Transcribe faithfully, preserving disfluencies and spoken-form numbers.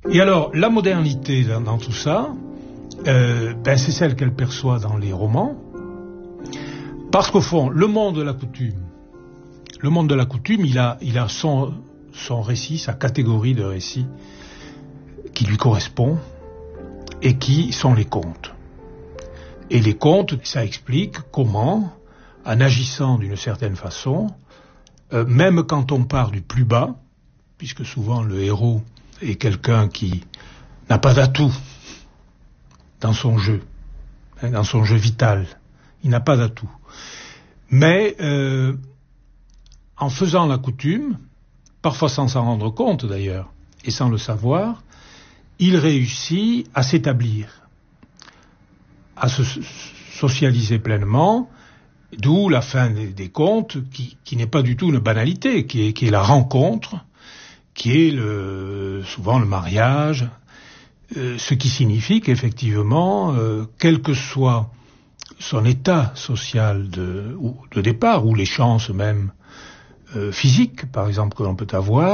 Et alors, la modernité dans, dans tout ça, euh, ben c'est celle qu'elle perçoit dans les romans, parce qu'au fond, le monde de la coutume, le monde de la coutume, il a, il a son, son récit, sa catégorie de récits qui lui correspond, et qui sont les contes. Et les contes, ça explique comment, en agissant d'une certaine façon, euh, même quand on part du plus bas, puisque souvent le héros est quelqu'un qui n'a pas d'atout dans son jeu, hein, dans son jeu vital, il n'a pas d'atout. Mais euh, en faisant la coutume, parfois sans s'en rendre compte d'ailleurs, et sans le savoir, il réussit à s'établir, à se socialiser pleinement, d'où la fin des, des contes, qui, qui n'est pas du tout une banalité, qui est, qui est la rencontre, qui est le, souvent le mariage, euh, ce qui signifie qu'effectivement, euh, quel que soit son état social de, ou, de départ, ou les chances même euh, physiques, par exemple, que l'on peut avoir,